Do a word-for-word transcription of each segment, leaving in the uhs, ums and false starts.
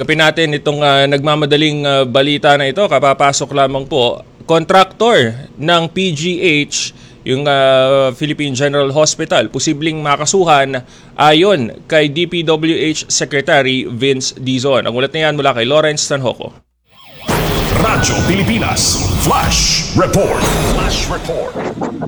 Kapin natin itong uh, nagmamadaling uh, balita na ito, kapapasok lamang po. Contractor ng P G H, yung uh, Philippine General Hospital, posibleng makasuhan ayon kay D P W H Secretary Vince Dizon. Ang ulat na yan mula kay Lawrence Tanhoco. Radyo Pilipinas Flash Report. Flash Report.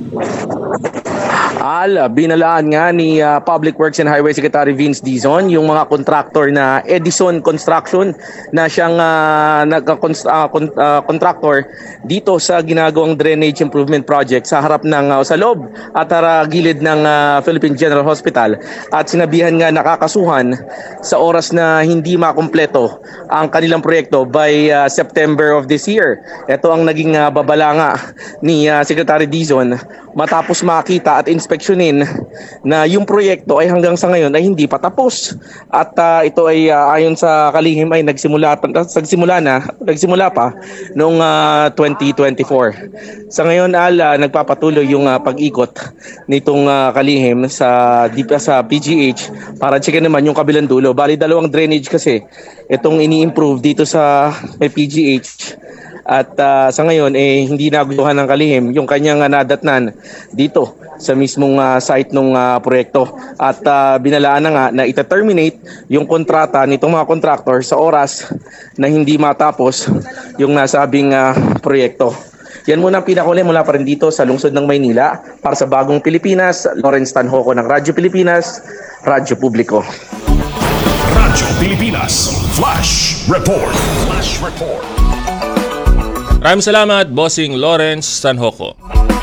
Al, binalaan nga ni uh, Public Works and Highway Secretary Vince Dizon yung mga contractor na Edison Construction na siyang uh, nagka-contractor uh, dito sa ginagawang drainage improvement project sa harap ng uh, sa loob at uh, gilid ng uh, Philippine General Hospital, at sinabihan nga nakakasuhan sa oras na hindi makumpleto ang kanilang proyekto by uh, September of this year. Ito ang naging uh, babala nga ni uh, Secretary Dizon matapos makita at inspeksyonin na yung proyekto ay hanggang sa ngayon ay hindi pa tapos. At uh, ito ay uh, ayon sa kalihim ay nagsimula, nagsimula na, nagsimula pa noong uh, twenty twenty-four. Sa ngayon, Al, uh, nagpapatuloy yung uh, pag-ikot nitong uh, kalihim sa, sa P G H para checkin naman yung kabilang dulo. Bali, dalawang drainage kasi itong ini-improve dito sa P G H. At uh, sa ngayon, eh, hindi nagustuhan ng kalihim yung kanyang uh, nadatnan dito sa mismong uh, site ng uh, proyekto. At uh, binalaan na nga na ita-terminate yung kontrata nitong mga contractor sa oras na hindi matapos yung nasabing uh, proyekto. Yan muna ang pinakuli mula pa rin dito sa lungsod ng Maynila. Para sa Bagong Pilipinas, Lawrence Tanhoco ng Radyo Pilipinas, Radyo Publiko. Radyo Pilipinas Flash Report. Flash Report. Maraming salamat, Bossing Lawrence Tanhoco.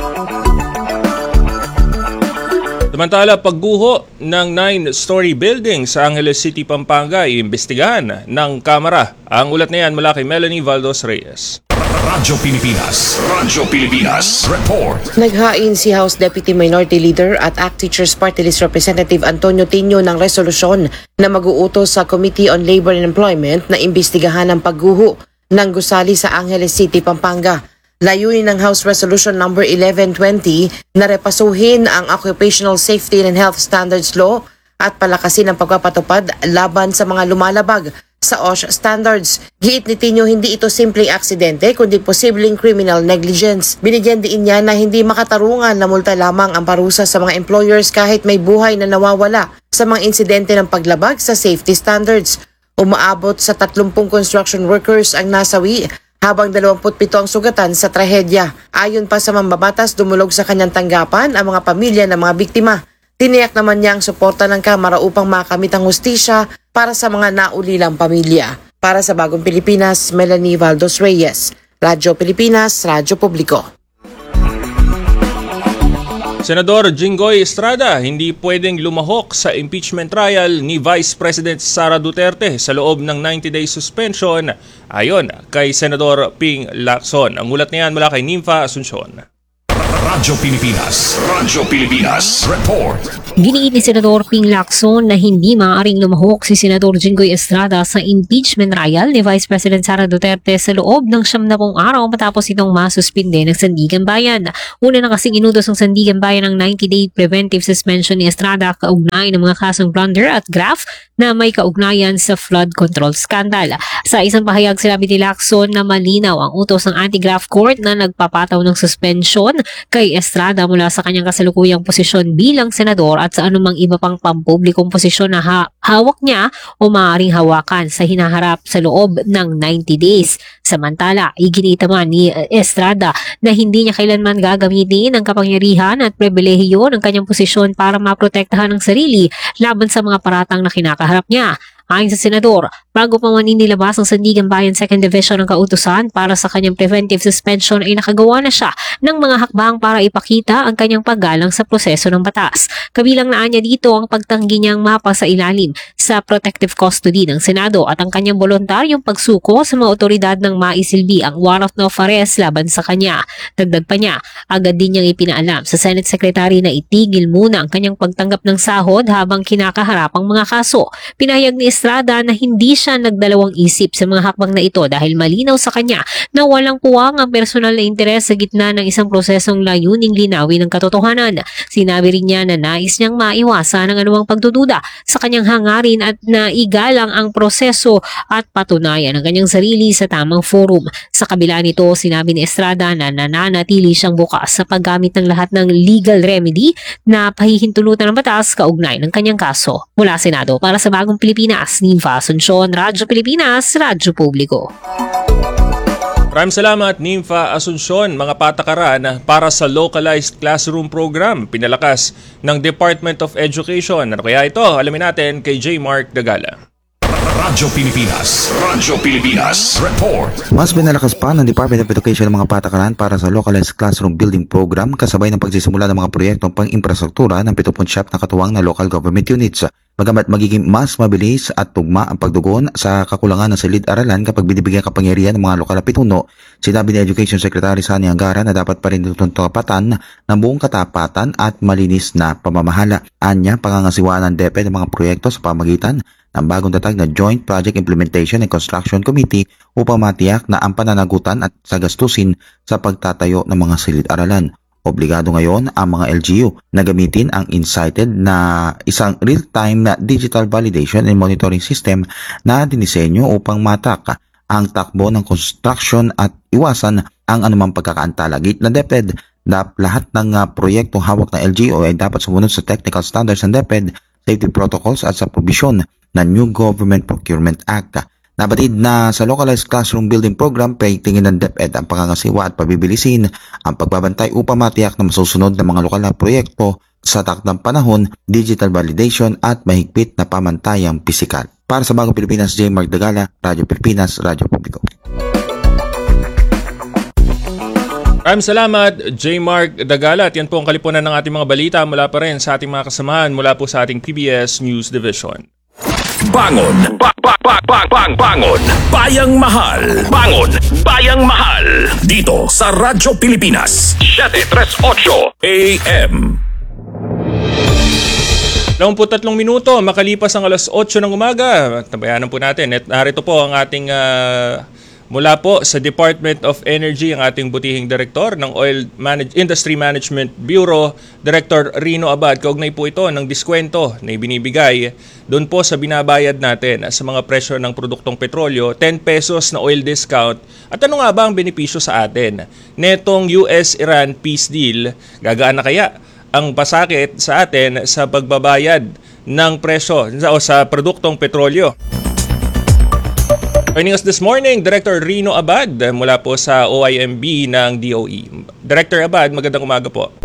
Samantala, pagguho ng nine-story building sa Angeles City, Pampanga ay imbestigahan ng Kamara. Ang ulat na yan mula kay Melanie Valdos Reyes. Radyo Pilipinas. Radyo Pilipinas Report. Naghain si House Deputy Minority Leader at A C T Teachers Party List Representative Antonio Tino ng resolusyon na mag-uutos sa Committee on Labor and Employment na imbestigahan ang pagguho ng gusali sa Angeles City, Pampanga. Layunin ng House Resolution number eleven twenty na repasuhin ang Occupational Safety and Health Standards Law at palakasin ang pagpapatupad laban sa mga lumalabag sa O S H standards. Giit ni Tino, hindi ito simpleng aksidente kundi posibleng criminal negligence. Binigyan din niya na hindi makatarungan na multa lamang ang parusa sa mga employers kahit may buhay na nawawala sa mga insidente ng paglabag sa safety standards. Umaabot sa tatlumpung construction workers ang nasawi habang dalawamput pito ang sugatan sa trahedya. Ayon pa sa mambabatas, dumulog sa kanyang tanggapan ang mga pamilya ng mga biktima. Tiniyak naman niya ang suporta ng Kamara upang makamit ang hustisya para sa mga naulilang pamilya. Para sa Bagong Pilipinas, Melanie Valdos Reyes, Radyo Pilipinas, Radyo Publiko. Senador Jinggoy Estrada hindi pwedeng lumahok sa impeachment trial ni Vice President Sara Duterte sa loob ng ninety-day suspension ayon kay Senador Ping Lacson. Ang ulat na yan mula kay Nympha Asuncion. Radyo Pilipinas. Radyo Pilipinas Report. Giniit ni Senador Ping Lacson na hindi maaaring lumahok si Senador Jinggoy Estrada sa impeachment trial ni Vice President Sara Duterte sa loob ng siyam na pung araw matapos itong masuspinde ng Sandigan Bayan. Una na kasing inutos ng Sandigan Bayan ang ninety-day preventive suspension ni Estrada kaugnay ng mga kasong plunder at graft na may kaugnayan sa flood control scandal. Sa isang pahayag, sinabi ni Lacson na malinaw ang utos ng anti-graft court na nagpapataw ng suspension kay Estrada mula sa kanyang kasalukuyang posisyon bilang senador at sa anumang iba pang pampublikong posisyon na ha hawak niya o maaaring hawakan sa hinaharap sa loob ng ninety days. Samantala, iginita man ni Estrada na hindi niya kailanman gagamitin ang kapangyarihan at pribilehiyo ng kanyang posisyon para maprotektahan ang sarili laban sa mga paratang na kinakaharap niya. Ayon sa senador, bago pa man inilabas ang Sandigan Bayan second Division ng kautusan para sa kanyang preventive suspension ay nakagawa na siya ng mga hakbang para ipakita ang kanyang paggalang sa proseso ng batas. Kabilang na niya dito ang pagtanggi niyang mapa sa ilalim sa protective custody ng Senado at ang kanyang voluntaryong pagsuko sa mga otoridad ng maisilbi ang warrant of arrest laban sa kanya. Dagdag pa niya, agad din niyang ipinaalam sa Senate Secretary na itigil muna ang kanyang pagtanggap ng sahod habang kinakaharap ang mga kaso. Pinahayag ni Estrada na hindi siya nagdalawang isip sa mga hakbang na ito dahil malinaw sa kanya na walang puwang ang personal na interes sa gitna ng isang prosesong layuning linawin ng katotohanan. Sinabi rin niya na nais niyang maiwasan ang anumang pagdududa sa kanyang hangarin at na igalang ang proseso at patunayan ang kanyang sarili sa tamang forum. Sa kabila nito, sinabi ni Estrada na nananatili siyang bukas sa paggamit ng lahat ng legal remedy na pahihintulutan ng batas kaugnay ng kanyang kaso. Mula Senado, para sa Bagong Pilipinas, Ninfa Asuncion, Radyo Pilipinas, Radyo Publiko. Maraming salamat, Ninfa Asuncion. Mga patakaran para sa localized classroom program pinalakas ng Department of Education. Ano kaya ito? Alamin natin kay J. Mark Dagala. Radyo Pilipinas, Radyo Pilipinas, report. Mas binalakas pa ng Department of Education ang mga patakaran para sa localized classroom building program kasabay ng pagsisimula ng mga proyektong pang-infrastruktura ng pitupun siyam na katuwang na local government units. Bagamat magiging mas mabilis at tugma ang pagdugon sa kakulangan ng silid-aralan kapag binibigyan kapangyarihan ng mga lokal na pituno, sinabi ni Education Secretary Sani Angara na dapat pa rin tutupatan ng buong katapatan at malinis na pamamahala. Anya, pangangasiwaan ng DepEd ng mga proyekto sa pamagitan ng bagong tatag na Joint Project Implementation and Construction Committee upang matiyak na ang pananagutan at sagastusin sa pagtatayo ng mga silid-aralan. Obligado ngayon ang mga L G U na gamitin ang incited na isang real-time na digital validation and monitoring system na dinisenyo upang matak ang takbo ng construction at iwasan ang anumang pagkakaantala. Git na DepEd, lahat ng uh, proyektong hawak ng L G U ay dapat sumunod sa technical standards ng DepEd, safety protocols at sa provision ng New Government Procurement Act. Nabatid na sa localized classroom building program, tingin ng DepEd ang pangangasiwa at pabibilisin ang pagbabantay upang matiyak na masusunod ng mga lokal na proyekto sa takdang panahon, digital validation at mahigpit na pamantayang pisikal. Para sa Bagong Pilipinas, J. Mark Dagala, Radyo Pilipinas, Radyo Publiko. Maraming salamat, J. Mark Dagala. At yan po ang kalipunan ng ating mga balita mula pa rin sa ating mga kasamahan mula po sa ating P B S News Division. Bangon, ba, ba, ba, ba, bang, bangon, bayang mahal, bangon, bayang mahal, dito sa Radyo Pilipinas, seven thirty-eight A M. dalawampu't-tatlong minuto, makalipas ang alas otso ng umaga. Tabayanan po natin. At narito po ang ating uh, mula po sa Department of Energy, ang ating butihing direktor ng Oil Manage- Industry Management Bureau, Director Rino Abad. Kaugnay po ito ng diskwento na ibinibigay doon po sa binabayad natin sa mga presyo ng produktong petrolyo, ten pesos na oil discount. At ano nga ba ang benepisyo sa atin? Netong U S-Iran peace deal, gagaan na kaya ang pasakit sa atin sa pagbabayad ng presyo o sa produktong petrolyo? Joining us this morning, Director Rino Abad mula po sa O I M B ng D O E. Director Abad, magandang umaga po.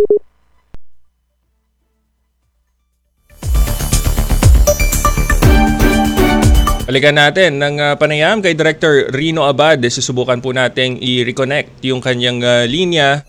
Balikan natin ng uh, panayam kay Director Rino Abad. Susubukan po nating i-reconnect yung kanyang uh, linya.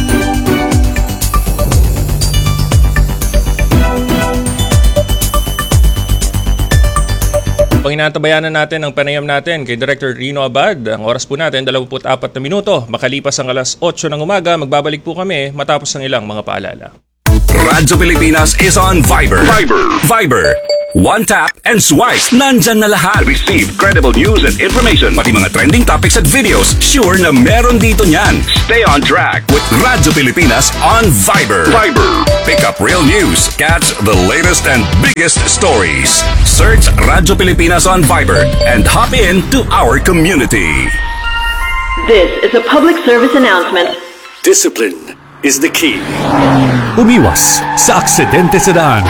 Panginatabayanan natin ang panayam natin kay Director Rino Abad. Ang oras po natin, dalawampu't apat na minuto. Makalipas ang alas otso ng umaga, magbabalik po kami matapos ng ilang mga paalala. Radyo Pilipinas is on Viber. Viber. Viber. One tap and swipe. Nandyan na lahat. Receive credible news and information. Pati mga trending topics at videos. Sure na meron dito niyan. Stay on track with Radyo Pilipinas on Viber. Viber. Pick up real news. Catch the latest and biggest stories. Search Radyo Pilipinas on Viber and hop in to our community. This is a public service announcement. Discipline is the key. Umiwas sa aksidente sa daan.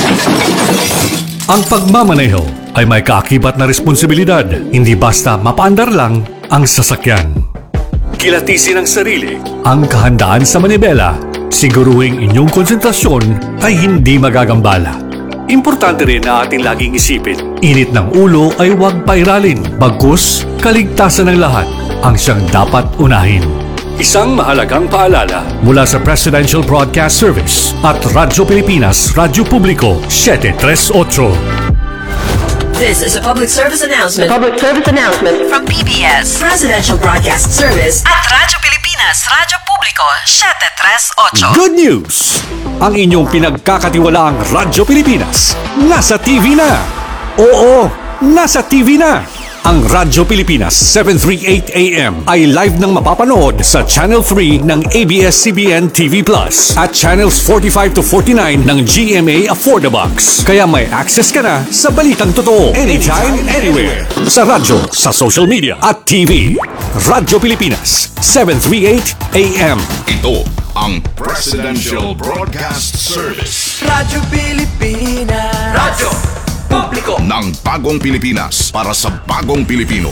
Ang pagmamaneho ay may kaakibat na responsibilidad, hindi basta mapaandar lang ang sasakyan. Kilatisin ang sarili, ang kahandaan sa manibela, siguruhing inyong konsentrasyon ay hindi magagambala. Importante rin na ating laging isipin, init ng ulo ay huwag pairalin, bagkus kaligtasan ng lahat ang siyang dapat unahin. Isang mahalagang paalala mula sa Presidential Broadcast Service at Radyo Pilipinas, Radyo Publiko, seven thirty-eight. This is a public service announcement. Public service announcement From P B S Presidential Broadcast Service at Radyo Pilipinas, Radyo Publiko, seven thirty-eight. Good news! Ang inyong pinagkakatiwalaang Radyo Pilipinas nasa T V na. Oo, nasa T V na! Ang Radyo Pilipinas seven thirty-eight A M ay live nang mapapanood sa Channel three ng A B S C B N T V Plus at Channels forty-five to forty-nine ng G M A Affordabox. Kaya may access ka na sa balitang totoo anytime, anywhere. Sa radyo, sa social media at T V. Radyo Pilipinas seven thirty-eight A M. Ito ang Presidential Broadcast Service Radyo Pilipinas. Radyo Publiko ng bagong Pilipinas para sa bagong Pilipino.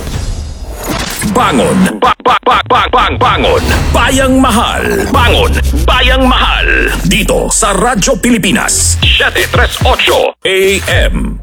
Bangon! Ba ba ba ba bang bangon! Bayang mahal! Bangon! Bayang mahal! Dito sa Radyo Pilipinas seven thirty-eight A M.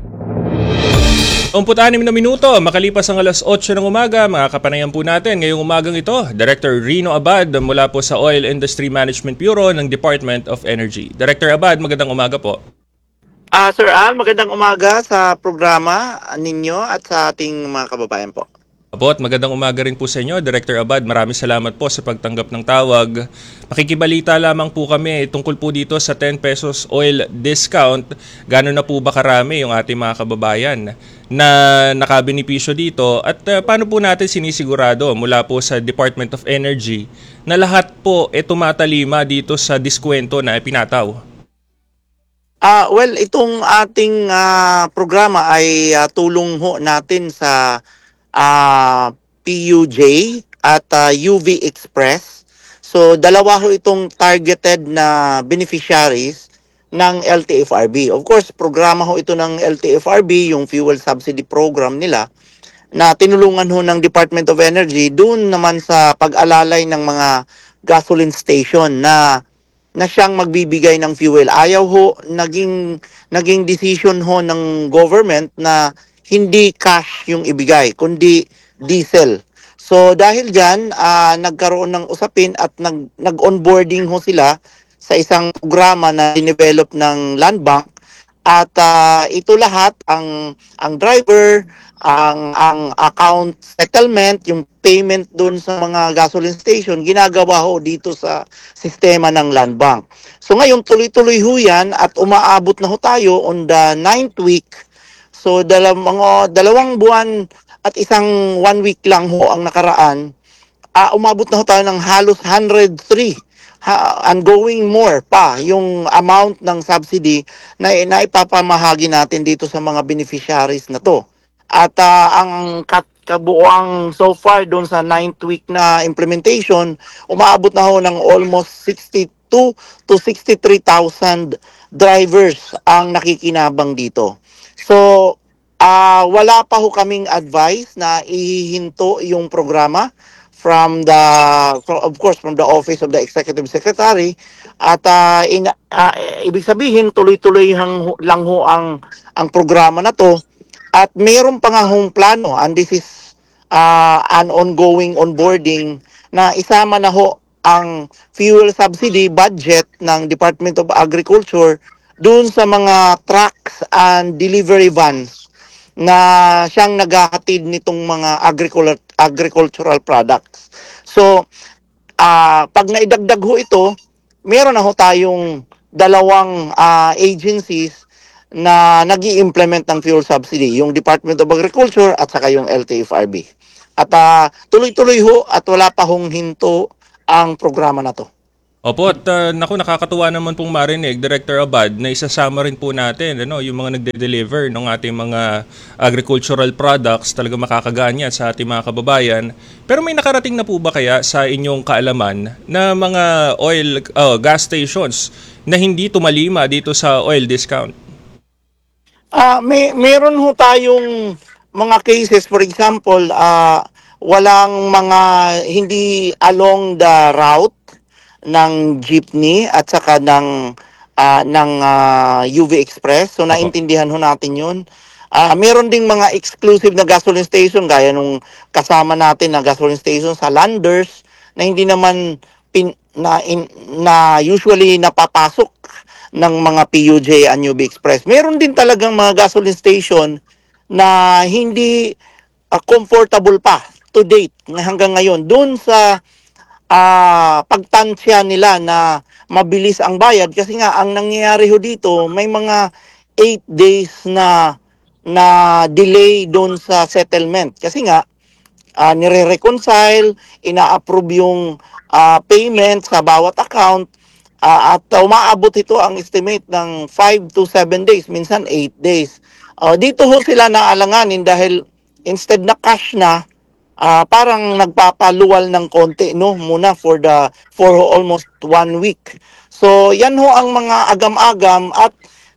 Umpu't-anim na minuto, makalipas ang alas otso ng umaga, mga kapanayan po natin ngayong umagang ito, Director Rino Abad mula po sa Oil Industry Management Bureau ng Department of Energy. Director Abad, magandang umaga po. Ah, Sir Al, magandang umaga sa programa ninyo at sa ating mga kababayan po. Apo, at magandang umaga rin po sa inyo, Director Abad. Maraming salamat po sa pagtanggap ng tawag. Makikibalita lamang po kami tungkol po dito sa ten pesos oil discount. Gano'n na po ba karami yung ating mga kababayan na nakabenipisyo dito? At uh, paano po natin sinisigurado mula po sa Department of Energy na lahat po e tumatalima dito sa diskwento na ipinataw? Ah, well, itong ating ah, programa ay ah, tulong ho natin sa ah, P U J at ah, U V Express. So, dalawa ho itong targeted na beneficiaries ng L T F R B. Of course, programa ho ito ng L T F R B, yung fuel subsidy program nila, na tinulungan ho ng Department of Energy doon naman sa pag-alalay ng mga gasoline station na na siyang magbibigay ng fuel. Ayaw ho, naging, naging decision ho ng government na hindi cash yung ibigay, kundi diesel. So dahil dyan, uh, nagkaroon ng usapin at nag, nag-onboarding ho sila sa isang programa na dinevelop ng Land Bank. At uh, ito lahat, ang ang driver, ang ang account settlement, yung payment doon sa mga gasoline station, ginagawa ho dito sa sistema ng Land Bank. So ngayon, tuloy-tuloy ho yan at umaabot na ho tayo on the ninth week. So dalaw, mga dalawang buwan at isang one week lang ho ang nakaraan, uh, umabot na ho tayo ng halos one hundred three. Ha, and going more pa yung amount ng subsidy na, na ipapamahagi natin dito sa mga beneficiaries na to. At uh, ang kat, kabuoang so far doon sa ninth week na implementation, umaabot na ho ng almost sixty-two to sixty-three thousand drivers ang nakikinabang dito. So, uh, wala pa ho kaming advice na ihinto yung programa from the from, of course from the office of the executive secretary at uh, in, uh, ibig sabihin tuloy-tuloy hang, lang ho ang ang programa na to at mayroon pa nga hong plano and this is uh, an ongoing onboarding na isama na ho ang fuel subsidy budget ng Department of Agriculture dun sa mga trucks and delivery vans na siyang naghahatid nitong mga agricultural agricultural products. So, uh, pag naidagdag ho ito, meron na ho tayong dalawang uh, agencies na nag-i-implement ng fuel subsidy, yung Department of Agriculture at saka yung L T F R B. At uh, tuloy-tuloy ho at wala pa hong hinto ang programa na to. Opo, at uh, naku, nakakatuwa naman pong marinig, Director Abad, na isasama rin po natin ano, yung mga nagde-deliver ng ating mga agricultural products, talaga makakagaan yan sa ating mga kababayan. Pero may nakarating na po ba kaya sa inyong kaalaman na mga oil uh, gas stations na hindi tumalima dito sa oil discount? Uh, may, meron ho tayong mga cases, for example, uh, walang mga hindi along the route ng jeepney at saka ng uh, ng uh, U V Express. So naintindihan ho natin 'yun. Uh, meron ding mga exclusive na gasoline station gaya nung kasama natin na gasoline station sa Landers na hindi naman pin, na, in, na usually napapasok ng mga P U J and U V Express. Meron din talagang mga gasoline station na hindi uh, comfortable pa to date hanggang ngayon doon sa Uh, pagtansya nila na mabilis ang bayad kasi nga ang nangyayari ho dito may mga eight days na na delay doon sa settlement. Kasi nga, uh, nire-reconcile, ina-approve yung uh, payment sa bawat account, uh, at uh, umaabot ito ang estimate ng five to seven days, minsan eight days. Uh, dito ho sila naalanganin dahil instead na cash na, uh, parang nagpapaluwal ng konti no muna for the for almost one week. So yan ho ang mga agam-agam at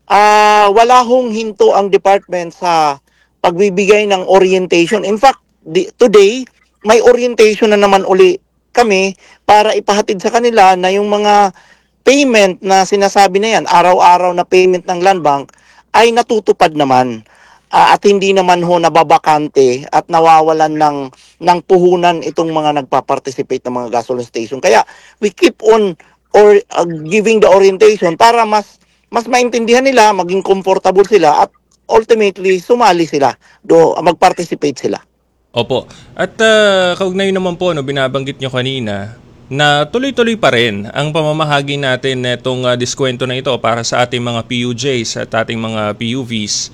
uh, wala hong hinto ang department sa pagbibigay ng orientation. In fact, di, today may orientation na naman uli kami para ipahatid sa kanila na yung mga payment na sinasabi na yan, araw-araw na payment ng Land Bank ay natutupad naman. Uh, at hindi naman ho nababakante at nawawalan ng ng puhunan itong mga nagpa-participate ng mga gasoline station. Kaya we keep on or uh, giving the orientation para mas mas maintindihan nila, maging comfortable sila at ultimately sumali sila, do mag-participate sila. Opo. At uh, kaugnay naman po no binabanggit nyo kanina na tuloy-tuloy pa rin ang pamamahagi natin nitong uh, diskwento na ito para sa ating mga P U Js at ating mga P U Vs.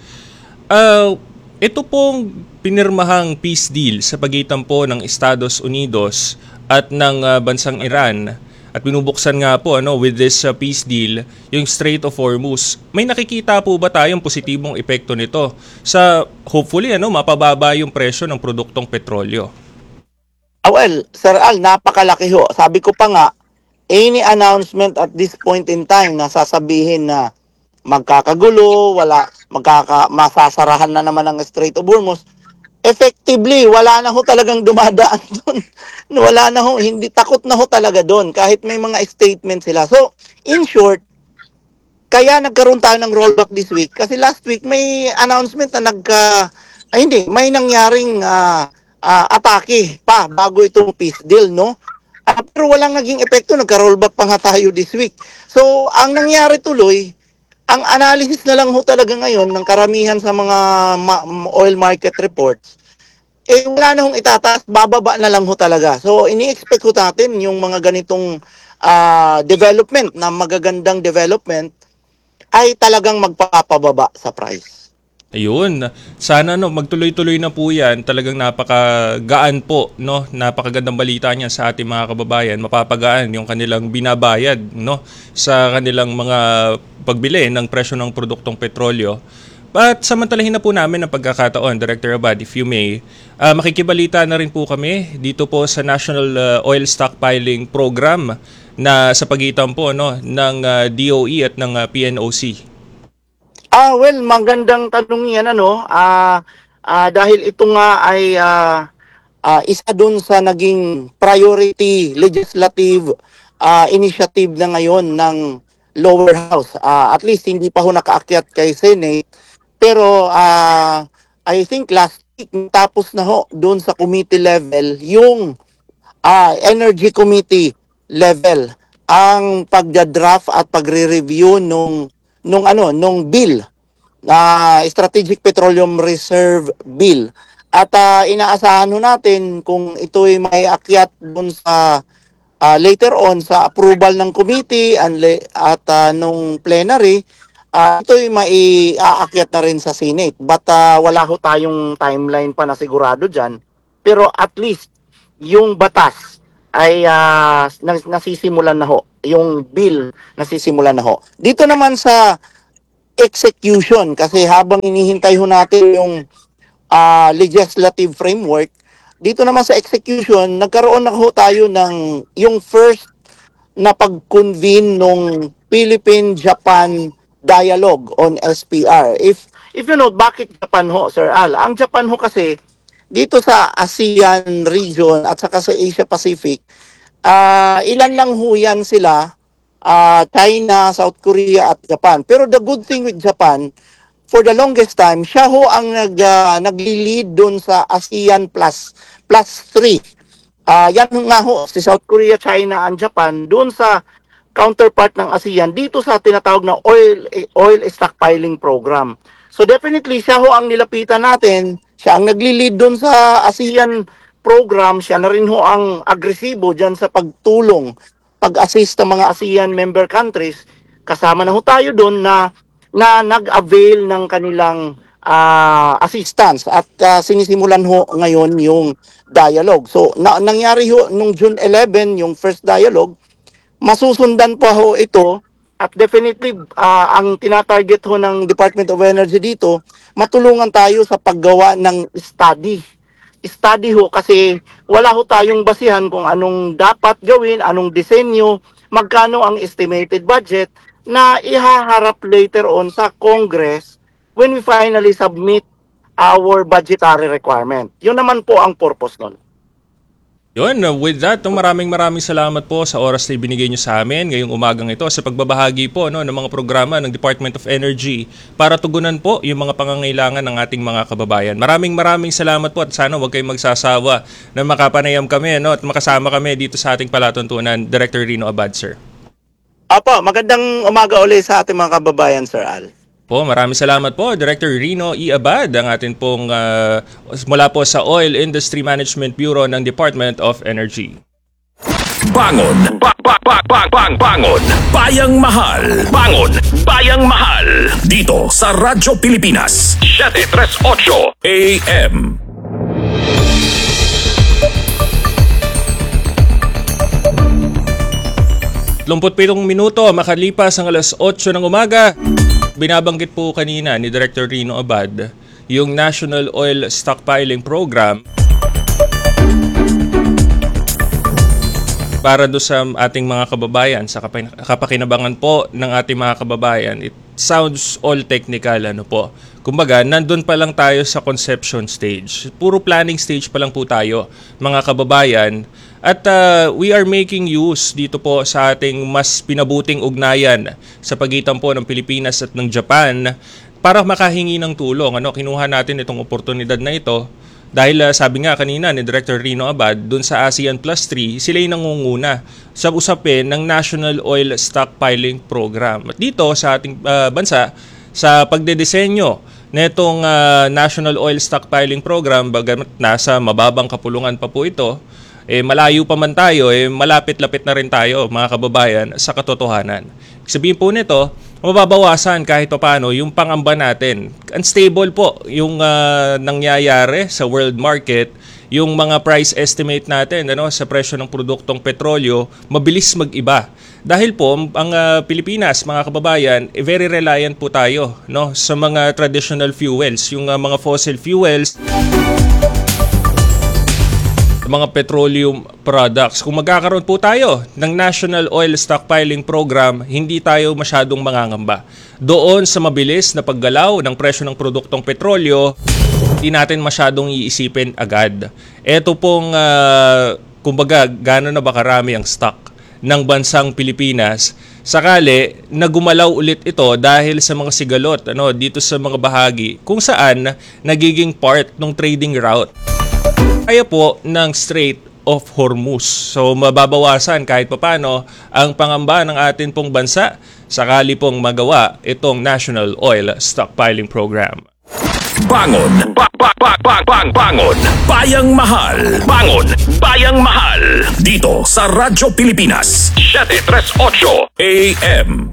Uh, ito pong pinirmahang peace deal sa pagitan po ng Estados Unidos at ng uh, bansang Iran at binubuksan nga po ano, with this uh, peace deal yung Strait of Hormuz. May nakikita po ba tayong positibong epekto nito sa hopefully ano, mapababa yung presyo ng produktong petrolyo? Ah, well, Sir Al, napakalaki ho. Sabi ko pa nga, any announcement at this point in time na sasabihin na magkakagulo, wala, magkaka, masasarahan na naman ang Strait of Hormuz, effectively, wala na ho talagang dumadaan doon. Wala na ho, hindi, takot na ho talaga doon, kahit may mga statement sila. So, in short, kaya nagkaroon tayo ng rollback this week, kasi last week may announcement na nagka, ay hindi, may nangyaring uh, uh, atake pa bago itong peace deal, no? Uh, pero walang naging epekto, nagka-rollback pa nga tayo this week. So, ang nangyari tuloy, ang analysis na lang ho talaga ngayon ng karamihan sa mga ma- oil market reports, eh wala na hong itataas, bababa na lang ho talaga. So ini-expect ho natin yung mga ganitong uh, development, na magagandang development, ay talagang magpapababa sa price. Ayun. Sana no magtuloy-tuloy na po 'yan. Talagang napakagaan po, no? Napakagandang balita niyan sa ating mga kababayan. Mapapagaan yung kanilang binabayad, no, sa kanilang mga pagbili ng presyo ng produktong petrolyo. At samantalahin na po namin ang pagkakataon, Director Abad, if you may. Uh, makikibalita na rin po kami dito po sa National uh, Oil Stockpiling Program na sa pagitan po no ng uh, D O E at ng uh, P N O C. Ah, well, magandang tanong yan, ano, ah, ah, dahil ito nga ay ah, ah, isa dun sa naging priority legislative ah, initiative na ngayon ng lower house. Ah, at least hindi pa ho nakaakyat kay Senate, pero ah, I think last week tapos na ho dun sa committee level yung ah, Energy Committee level ang pagda-draft at pagre-review nung nung ano nung bill na Strategic Petroleum Reserve Bill. At uh, inaasahan ho natin kung ito'y may akyat dun sa uh, later on sa approval ng committee and le- at uh, nung plenary, uh, ito'y mai-aakyat na rin sa Senate. But uh, wala ho tayong timeline pa na sigurado dyan. Pero at least yung batas ay uh, nas- nasisimulan na ho. Yung bill nasisimulan na ho. Dito naman sa execution, kasi habang inihintay ho natin yung uh, legislative framework, dito naman sa execution, nagkaroon na ho tayo ng yung first na pag-convene nung Philippine-Japan Dialogue on S P R. If if you know, bakit Japan ho, Sir Al? Ang Japan ho kasi, dito sa ASEAN region at saka sa Asia Pacific, uh, ilan lang ho yan sila, Uh, China, South Korea at Japan. Pero the good thing with Japan, for the longest time, siya ho ang nag, uh, nagli-lead doon sa ASEAN plus plus three. Uh, yan nga ho, si South Korea, China, and Japan, doon sa counterpart ng ASEAN, dito sa tinatawag na oil oil stockpiling program. So definitely, siya ho ang nilapitan natin, siya ang nagli-lead doon sa ASEAN program, siya na rin ho ang agresibo dyan sa pagtulong pag-assist ng mga ASEAN member countries. Kasama na ho tayo doon na na nag-avail ng kanilang ah, assistance at ah, sinisimulan ho ngayon yung dialogue. So na, nangyari ho nung June eleven yung first dialogue, masusundan pa ho ito at definitely ah, ang tinatarget ho ng Department of Energy dito, matulungan tayo sa paggawa ng study. Study ho kasi wala ho tayong basihan kung anong dapat gawin, anong disenyo, magkano ang estimated budget na ihaharap later on sa Congress when we finally submit our budgetary requirement. Yun naman po ang purpose nun. Yun, uh, with that, no, maraming maraming salamat po sa oras na ibinigay nyo sa amin ngayong umagang ito sa pagbabahagi po no, ng mga programa ng Department of Energy para tugunan po yung mga pangangailangan ng ating mga kababayan. Maraming maraming salamat po at sana huwag kayong magsasawa na makapanayam kami no, at makasama kami dito sa ating palatuntunan. Director Rino Abad, sir. Apo, magandang umaga ulit sa ating mga kababayan, Sir Al. Po, maraming salamat po, Director Rino E. Abad, ang atin pong uh, mula po sa Oil Industry Management Bureau ng Department of Energy. Bangon, ba ba ba ba bang bangon, bayang mahal, bangon, bayang mahal, dito sa Radyo Pilipinas, seven thirty-eight A M. twenty-seven minuto makalipas ang alas otso ng umaga. Binabanggit po kanina ni Director Rino Abad yung National Oil Stockpiling Program para do sa ating mga kababayan, sa kapakinabangan po ng ating mga kababayan. It sounds all technical, ano po. Kumbaga, nandun pa lang tayo sa conception stage. Puro planning stage pa lang po tayo, mga kababayan. At uh, we are making use dito po sa ating mas pinabuting ugnayan sa pagitan po ng Pilipinas at ng Japan para makahingi ng tulong. Ano, kinuha natin itong oportunidad na ito dahil uh, sabi nga kanina ni Director Rino Abad, dun sa ASEAN Plus three, sila yung nangunguna sa usapin ng National Oil Stockpiling Program. At dito sa ating uh, bansa, sa pagdedesenyo netong uh, National Oil Stockpiling Program, bagamat nasa mababang kapulungan pa po ito, eh malayo pa man tayo, eh malapit-lapit na rin tayo mga kababayan sa katotohanan. Sabihin po nito, mababawasan kahit paano yung pangamba natin. Unstable po yung uh, nangyayari sa world market, yung mga price estimate natin ano, sa presyo ng produktong petrolyo, mabilis mag-iba. Dahil po, ang uh, Pilipinas, mga kababayan, eh, very reliant po tayo no, sa mga traditional fuels, yung uh, mga fossil fuels, mga petroleum products. Kung magkakaroon po tayo ng National Oil Stockpiling Program, hindi tayo masyadong mangangamba. Doon sa mabilis na paggalaw ng presyo ng produktong petrolyo, hindi natin masyadong iisipin agad. Ito pong, uh, kumbaga, gano'n na ba karami ang stock ng bansang Pilipinas, sakali na gumalaw ulit ito dahil sa mga sigalot ano, dito sa mga bahagi kung saan nagiging part ng trading route kaya po ng Strait of Hormuz. So mababawasan kahit papano ang pangamba ng atin pong bansa sakali pong magawa itong National Oil Stockpiling Program. Bangon, ba ba ba ba bang bangon, bayang mahal, bangon, bayang mahal, dito sa Radyo Pilipinas, seven thirty-eight A M.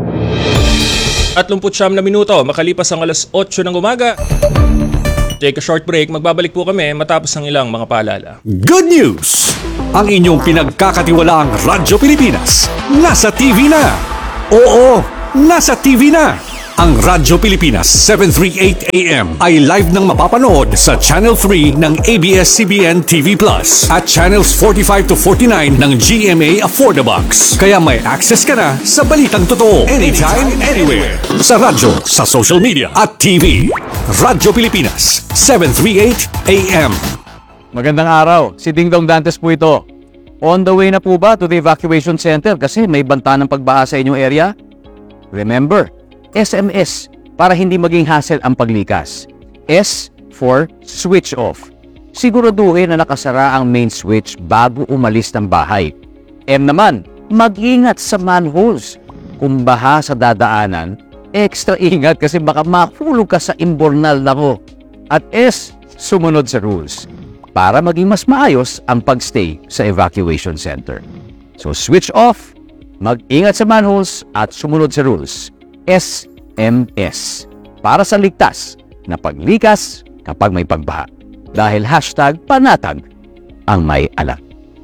thirty-siyam na minuto makalipas ang alas otso ng umaga. Take a short break, magbabalik po kami matapos ang ilang mga paalala. Good news! Ang inyong pinagkakatiwalaang Radyo Pilipinas nasa T V na. Oo, nasa T V na. Ang Radyo Pilipinas seven thirty-eight A M ay live nang mapapanood sa Channel three ng A B S C B N T V Plus at Channels forty-five to forty-nine ng G M A Affordabox. Kaya may access ka na sa balitang totoo anytime, anywhere. Sa radyo, sa social media at T V. Radyo Pilipinas seven thirty-eight A M. Magandang araw, si Ding Dong Dantes po ito. On the way na po ba to the evacuation center kasi may banta ng pagbaha sa inyong area? Remember, S M S para hindi maging hassle ang paglikas. S for switch off. Siguraduhin na nakasara ang main switch bago umalis ng bahay. M naman, mag-ingat sa manholes. Kung baha sa dadaanan, extra ingat kasi baka mahulog ka sa imbornal na ko. At S, sumunod sa rules para maging mas maayos ang pagstay sa evacuation center. So switch off, mag-ingat sa manholes at sumunod sa rules. S M S para sa ligtas na paglikas kapag may pagbaha. Dahil hashtag panatag ang may alam.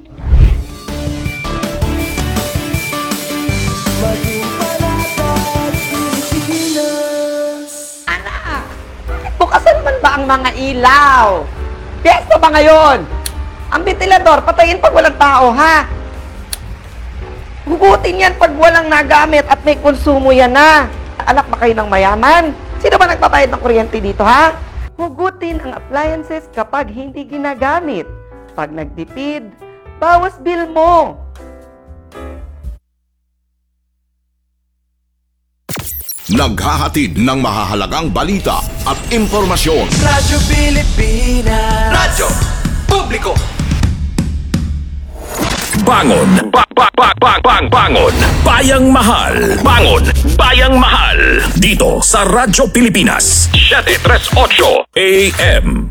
Anak, bukasan man ba ang mga ilaw? Piyesta ba ngayon? Ang ventilador, patayin pag walang tao, ha? Hugutin yan pag walang nagamit at may konsumo yan na. Anak ba kayo ng mayaman? Sino ba nagpapayad ng kuryente dito, ha? Hugutin ang appliances kapag hindi ginagamit. Pag nagtipid, bawas bill mo. Naghahatid ng mahahalagang balita at impormasyon. Radyo Pilipinas. Radyo Publiko. Bangon, ba, ba, ba, ba, bang, bangon, bayang mahal, bangon, bayang mahal, dito sa Radyo Pilipinas, seven thirty-eight A M.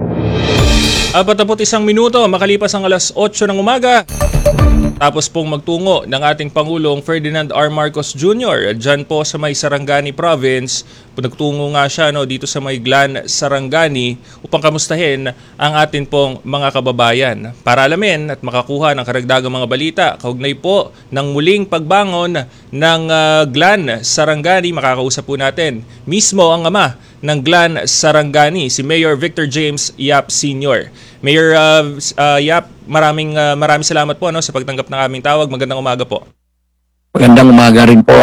Apat na isang minuto, makalipas ang alas otso ng umaga. Tapos pong magtungo ng ating Pangulong Ferdinand R. Marcos Junior Diyan po sa may Sarangani Province. Nagtungo nga siya no, dito sa may Glan, Sarangani upang kamustahin ang atin pong mga kababayan. Para alamin at makakuha ng karagdagang mga balita, kaugnay po ng muling pagbangon ng uh, Glan, Sarangani, makakausap po natin mismo ang ama ng Glan, Sarangani, si Mayor Victor James Yap Senior Mayor uh, uh, Yap, maraming uh, maraming salamat po no, sa pagtanggap ng aming tawag. Magandang umaga po. Magandang umaga rin po.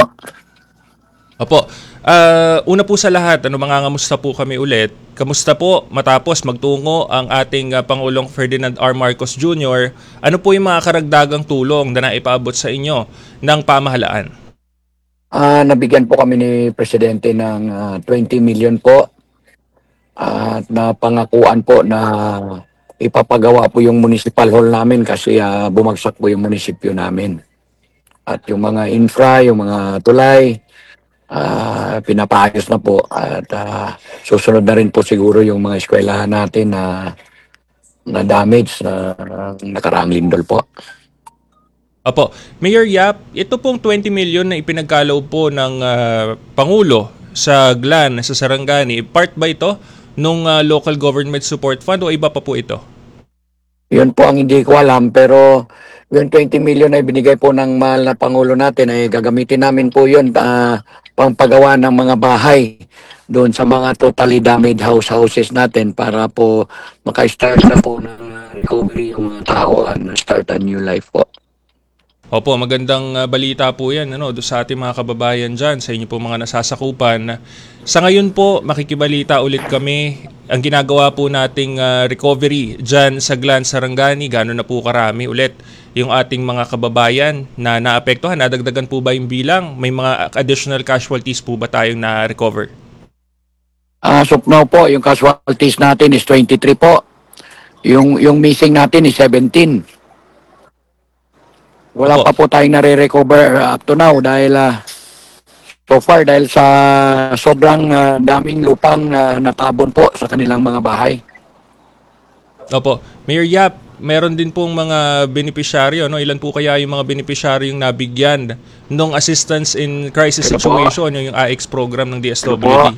Opo. Uh, una po sa lahat, ano, mangangamusta po kami ulit. Kamusta po matapos magtungo ang ating uh, Pangulong Ferdinand R. Marcos Junior? Ano po yung mga karagdagang tulong na naipaabot sa inyo ng pamahalaan? Uh, nabigyan po kami ni Presidente ng uh, twenty million po at uh, napangakuan po na ipapagawa po yung municipal hall namin kasi uh, bumagsak po yung munisipyo namin. At yung mga infra, yung mga tulay, uh, pinapaayos na po. At uh, susunod na rin po siguro yung mga eskwelahan natin na, na damage na uh, nakaraang lindol po. Opo. Mayor Yap, ito pong twenty million na ipinagkaloob po ng uh, Pangulo sa Glan, sa Sarangani, part ba ito nung uh, local government support fund o iba pa po ito? Yun po ang hindi ko alam, pero yung twenty million na ibinigay po ng mahal na Pangulo natin ay gagamitin namin po yun uh, pangpagawa ng mga bahay doon sa mga totally damaged house houses natin para po maka-start na po ng recovery yung mga tao and start a new life po. Opo, magandang uh, balita po yan ano, do sa ating mga kababayan dyan, sa inyo po mga nasasakupan. Sa ngayon po, makikibalita ulit kami. Ang ginagawa po nating uh, recovery dyan sa Glan, Sarangani, gano'n na po karami ulit yung ating mga kababayan na naapektuhan. Nadagdagan po ba yung bilang? May mga additional casualties po ba tayong na-recover? Uh, so now po, yung casualties natin is twenty-three po. Yung, yung missing natin is seventeen. Wala Opo. pa po tayong nare-recover up to now dahil uh, so far dahil sa sobrang uh, daming lupang uh, natabon po sa kanilang mga bahay. Opo. Mayor Yap, meron din pong mga beneficiaryo, no? Ilan po kaya yung mga beneficiaryong nabigyan ng assistance in crisis Hello situation, po. yung A X program ng D S W D?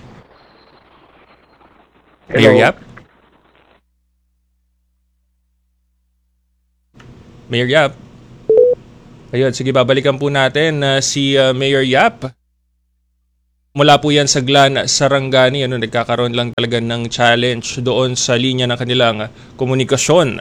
Mayor Yap? Mayor Yap? Ayun, sige, babalikan po natin uh, si uh, Mayor Yap. Mula po yan sa Glan, Sarangani, ano, nagkakaroon lang talaga ng challenge doon sa linya ng kanilang uh, komunikasyon.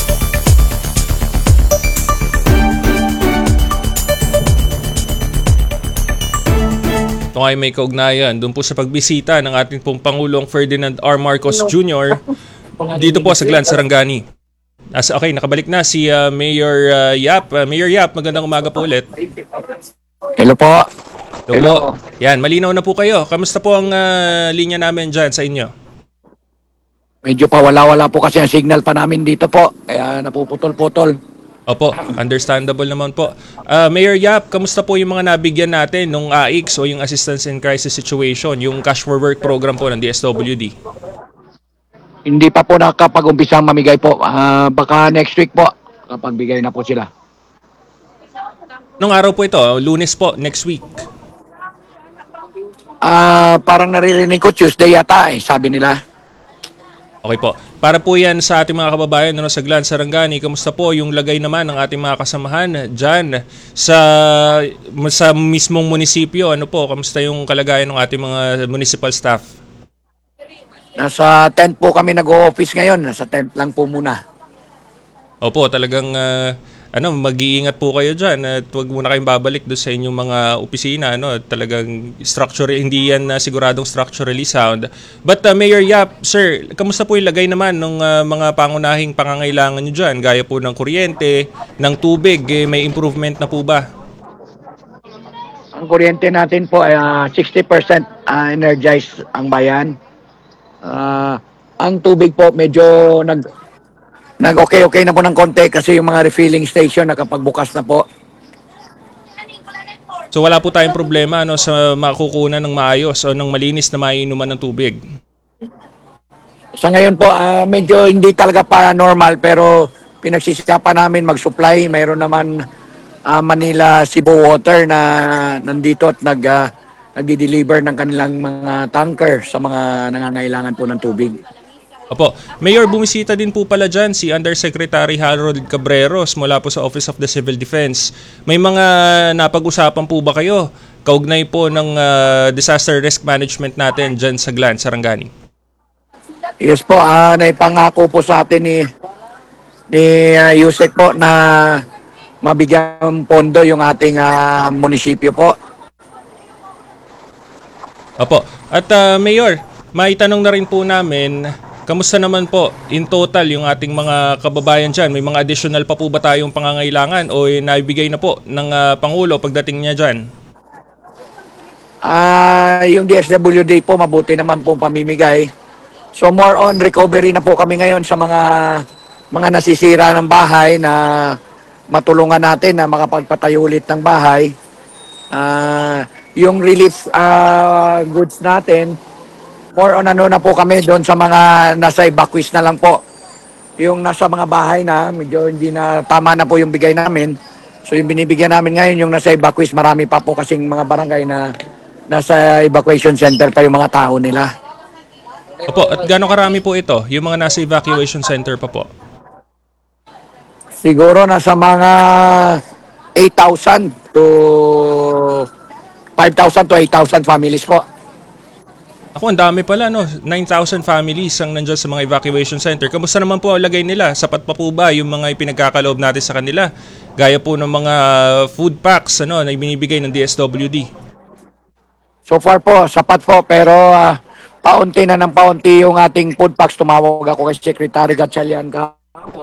Ito ay may kaugnayan doon po sa pagbisita ng ating pong Pangulong Ferdinand R. Marcos Junior dito po sa Glan, Sarangani. As, okay, nakabalik na si uh, Mayor uh, Yap. Uh, Mayor Yap, magandang umaga po ulit. Hello po. Hello, Hello po. Yan, malinaw na po kayo. Kamusta po ang uh, linya namin dyan sa inyo? Medyo pa wala-wala po kasi ang signal pa namin dito po. Kaya napuputol-putol. Opo, understandable naman po. Uh, Mayor Yap, kamusta po yung mga nabigyan natin nung A X o yung Assistance in Crisis Situation, yung Cash for Work program po ng D S W D? Hindi pa po nakapag-umpisang mamigay po. Uh, baka next week po, kapag bigay na po sila. Nung araw po ito, Lunes po, next week? Ah, parang naririnig ko Tuesday yata eh, sabi nila. Okay po. Para po yan sa ating mga kababayan ano, sa Glan Sarangani, kamusta po yung lagay naman ng ating mga kasamahan dyan sa, sa mismong munisipyo? Ano po, kamusta yung kalagayan ng ating mga municipal staff? Nasa tent po kami nag-o-office ngayon. Nasa tent lang po muna. Opo, talagang uh, ano, mag-iingat po kayo dyan at huwag muna kayong babalik doon sa inyong mga opisina. Ano? Talagang structure, hindi yan uh, siguradong structurally sound. But uh, Mayor Yap, sir, kamusta po yung lagay naman ng uh, mga pangunahing pangangailangan nyo dyan? Gaya po ng kuryente, ng tubig, eh, may improvement na po ba? Ang kuryente natin po ay uh, sixty percent uh, energized ang bayan. Uh, ang tubig po medyo nag nag-okay-okay na po ng konti kasi yung mga refilling station nakapagbukas na po. So wala po tayong problema ano, sa makukunan ng maayos o ng malinis na maiinuman ng tubig? Sa ngayon po, uh, medyo hindi talaga paranormal pero pinagsisikapan namin mag-supply. Mayroon naman uh, Manila Cebu Water na nandito at nag, uh, nagdi-deliver ng kanilang mga tanker sa mga nangangailangan po ng tubig. Opo. Mayor, bumisita din po pala dyan si Undersecretary Harold Cabreros mula po sa Office of the Civil Defense. May mga napag-usapan po ba kayo kaugnay po ng uh, disaster risk management natin dyan sa Glan Sarangani? Yes po, uh, naipangako po sa atin ni, ni uh, Yusek po na mabigyan pondo yung ating uh, munisipyo po. Opo. At uh, Mayor, maitanong na rin po namin, kamusta naman po in total yung ating mga kababayan dyan? May mga additional pa po ba tayong pangangailangan o eh, naibigay na po ng uh, Pangulo pagdating niya dyan? Ah, uh, yung D S W D po mabuti naman po pamimigay. So more on recovery na po kami ngayon sa mga mga nasisira ng bahay na matulungan natin na makapagpatayo ulit ng bahay. Ah, uh, yung relief uh, goods natin, more on ano na po kami doon sa mga nasa evacuees na lang po. Yung nasa mga bahay na medyo hindi na tama na po yung bigay namin. So yung binibigyan namin ngayon yung nasa evacuees, marami pa po kasing mga barangay na nasa evacuation center pa yung mga tao nila. Opo, at gaano karami po ito? Yung mga nasa evacuation center pa po? Siguro nasa mga eight thousand to five thousand to eight thousand families po. Ako, ang dami pala, no? nine thousand families ang nandyan sa mga evacuation center. Kamusta naman po ang lagay nila? Sapat pa po ba yung mga ipinagkakaloob natin sa kanila? Gaya po ng mga food packs ano, na ibinibigay ng D S W D. So far po, sapat po. Pero uh, paunti na ng paunti yung ating food packs. Tumawag ako kay Secretary Gatchalian kahapon.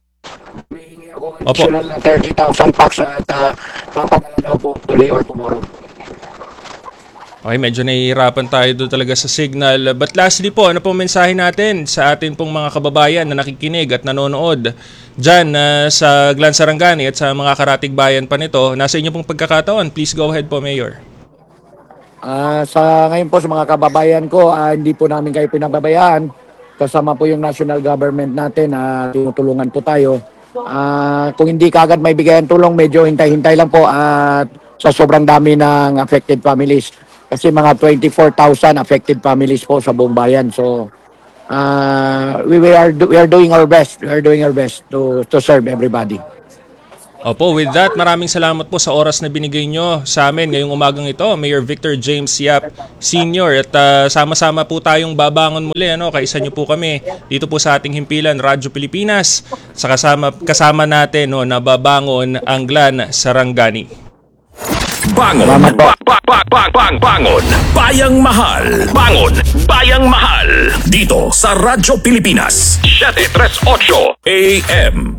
Opo. thirty thousand packs at uh, papadala daw po today or tomorrow. Okay, medyo nahihirapan tayo doon talaga sa signal. But lastly po, ano pong mensahe natin sa atin pong mga kababayan na nakikinig at nanonood dyan uh, sa Glan Sarangani at sa mga karatig bayan pa nito? Nasa inyo pong pagkakataon. Please go ahead po, Mayor. Uh, sa ngayon po sa mga kababayan ko, uh, hindi po namin kayo pinababayaan. Kasama po yung national government natin na uh, tinutulungan po tayo. Uh, kung hindi kagad may bigayan tulong, medyo hintay-hintay lang po at uh, sa sobrang dami ng affected families. Kasi mga twenty-four thousand affected families po sa buong bayan. So, uh, we, we, are do, we are doing our best. We are doing our best to, to serve everybody. Opo, with that, maraming salamat po sa oras na binigay nyo sa amin ngayong umagang ito, Mayor Victor James Yap Senior At uh, sama-sama po tayong babangon muli, ano, kaisa nyo po kami dito po sa ating himpilan, Radyo Pilipinas. Sa kasama, kasama natin no, na babangon ang Glan Sarangani. Bangon, ba, ba, ba, ba, bang, bangon, bayang mahal, bangon, bayang mahal, dito sa Radyo Pilipinas, seven thirty-eight A M.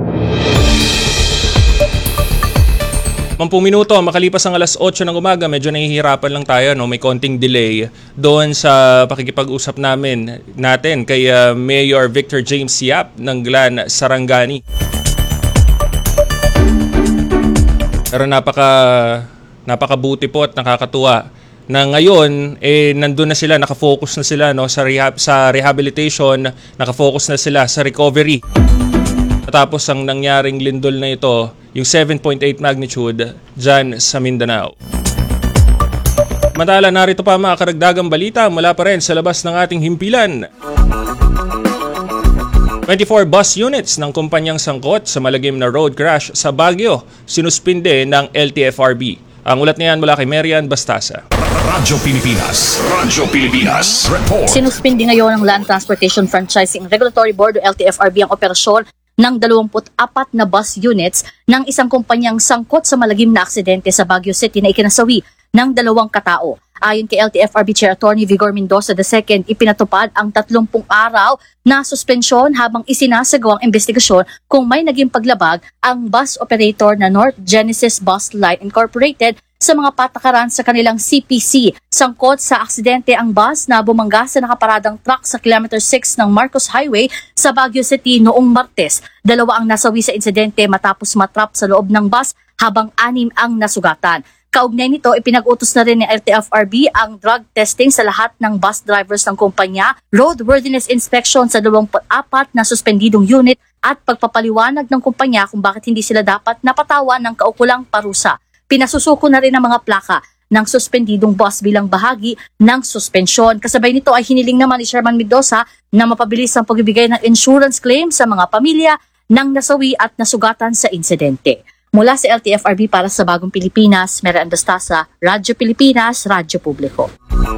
Mampung minuto, makalipas ang alas otso ng umaga, medyo nahihirapan lang tayo, no? May konting delay doon sa pakikipag-usap namin natin kay uh, Mayor Victor James Yap ng Glan Sarangani. Pero napaka napakabuti po at nakakatuwa na ngayon eh nandun na sila, nakafocus na sila no sa rehab, sa rehabilitation, nakafocus na sila sa recovery. Tapos ang nangyaring lindol na ito, yung seven point eight magnitude dyan sa Mindanao. Samantala, narito pa mga karagdagang balita mula pa rin sa labas ng ating himpilan. twenty-four bus units ng kumpanyang sangkot sa malagim na road crash sa Baguio sinuspinde ng L T F R B. Ang ulat niyan mula kay Marian Bastasa. Radyo Pilipinas. Radyo Pilipinas. Report. Sinuspindi ngayon ng Land Transportation Franchising Regulatory Board o L T F R B ang operasyon ng dalawampu't apat na bus units ng isang kumpanyang sangkot sa malagim na aksidente sa Baguio City na ikinasawi ng dalawang katao. Ayon kay L T F R B Chair Attorney Vigor Mendoza the second, ipinatupad ang tatlumpung araw na suspensyon habang isinasagawang investigasyon kung may naging paglabag ang bus operator na North Genesis Bus Line Incorporated sa mga patakaran sa kanilang C P C. Sangkot sa aksidente ang bus na bumangga sa nakaparadang truck sa Kilometer six ng Marcos Highway sa Baguio City noong Martes. Dalawa ang nasawi sa insidente matapos matrap sa loob ng bus habang anim ang nasugatan. Kaugnay nito, ipinag-utos na rin ni L T F R B ang drug testing sa lahat ng bus drivers ng kumpanya, roadworthiness inspection sa dalawampu't apat na suspendidong unit at pagpapaliwanag ng kumpanya kung bakit hindi sila dapat napatawan ng kaukulang parusa. Pinasusuko na rin ang mga plaka ng suspendidong bus bilang bahagi ng suspensyon. Kasabay nito ay hiniling naman ni Chairman Mendoza na mapabilis ang pagbibigay ng insurance claim sa mga pamilya ng nasawi at nasugatan sa insidente. Mula sa L T F R B para sa Bagong Pilipinas, Marian Bastasa, Radyo Pilipinas, Radyo Publiko.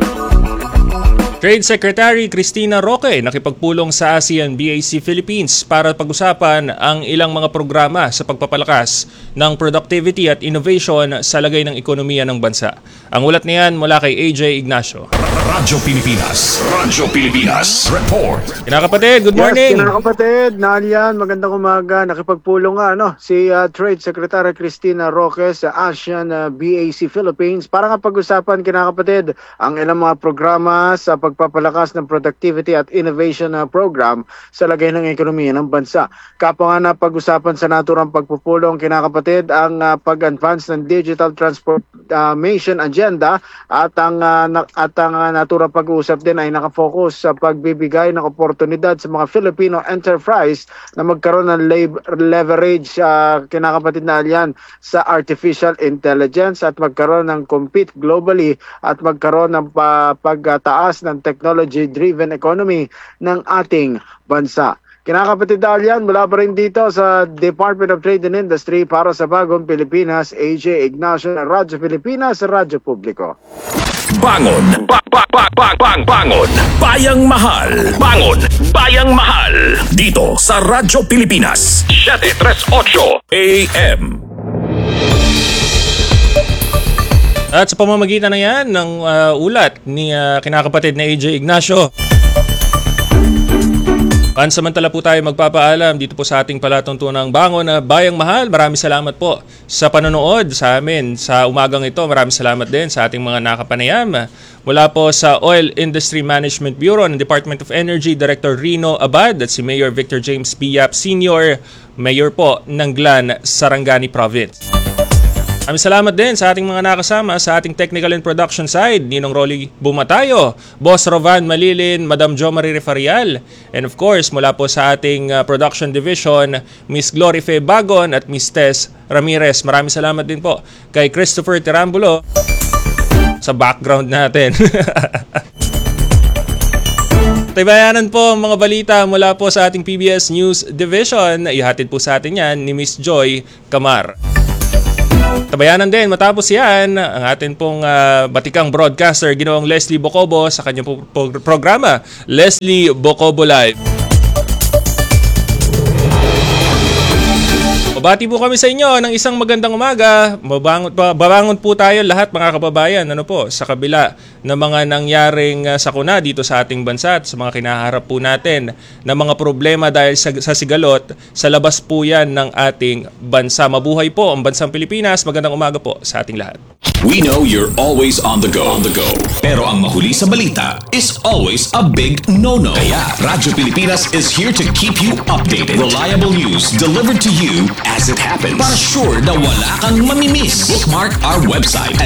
Trade Secretary Cristina Roque nakipagpulong sa ASEAN B A C Philippines para pag-usapan ang ilang mga programa sa pagpapalakas ng productivity at innovation sa lagay ng ekonomiya ng bansa. Ang ulat niyan mula kay A J Ignacio. Radyo Pilipinas. Radyo Pilipinas. Report. Kinakapatid, good morning. Yes, kinakapatid, Nalian, magandang umaga. Nakipagpulong nga no, si uh, Trade Secretary Cristina Roque sa ASEAN uh, B A C Philippines para nga pag-usapan, kinakapatid, ang ilang mga programa sa pagpapalakas ng productivity at innovation uh, program sa lagay ng ekonomiya ng bansa. Kapwa nga na pag-usapan sa naturang pagpupulong, kinakapatid, ang uh, pag-advance ng digital transformation agenda at ang uh, na, at ang uh, naturang pag-uusap din ay nakafocus sa pagbibigay ng oportunidad sa mga Filipino enterprise na magkaroon ng lab- leverage uh, kinakapatid na yan sa artificial intelligence at magkaroon ng compete globally at magkaroon ng pa- pagtaas ng technology-driven economy ng ating bansa. Kinakapatid Dalian, mula pa rin dito sa Department of Trade and Industry para sa Bagong Pilipinas, A J Ignacio, Radyo Pilipinas, Radyo Publiko. Bangon! Ba ba ba ba bang bangon! Bayang mahal! Bangon! Bayang mahal! Dito sa Radyo Pilipinas, seven thirty-eight A M. At sa pamamagitan na yan ng uh, ulat ni uh, kinakapatid na A J Ignacio, pansamantala po tayo magpapaalam dito po sa ating palatuntunang Bangon na Bayang Mahal. Maraming salamat po sa panonood sa amin sa umagang ito. Maraming salamat din sa ating mga nakapanayam. Mula po sa Oil Industry Management Bureau ng Department of Energy, Director Rino Abad at si Mayor Victor James P. Yap Senior, Mayor po ng Glan, Sarangani Province. Maraming salamat din sa ating mga nakasama sa ating technical and production side, Ninong Rolly Bumatayo, Boss Rovan Malilin, Madam Jo Marie Refarial, and of course mula po sa ating uh, production division, Miss Glory Fe Bagon at Miss Tess Ramirez. Maraming salamat din po kay Christopher Tirambulo sa background natin. Taybayanan po ang mga balita mula po sa ating P B S News Division. Ihatid po sa atin yan ni Miss Joy Camar. Tabayanan din matapos yan ang atin pong uh, batikang broadcaster ginawang Leslie Bocobo sa kanyang po- po- programa Leslie Bocobo Live. Mabati po kami sa inyo ng isang magandang umaga. Mabangon, babangon po tayo lahat mga kababayan, ano po, sa kabila ng mga nangyaring uh, sakuna dito sa ating bansa at sa mga kinaharap po natin na mga problema dahil sa, sa sigalot, sa labas po yan ng ating bansa. Mabuhay po ang bansang Pilipinas. Magandang umaga po sa ating lahat. We know you're always on the go. On the go. Pero ang mahuli sa balita is always a big no-no. Kaya Radyo Pilipinas is here to keep you updated. Reliable news delivered to you as it happens. Para sure na wala kang mamimiss. Bookmark our website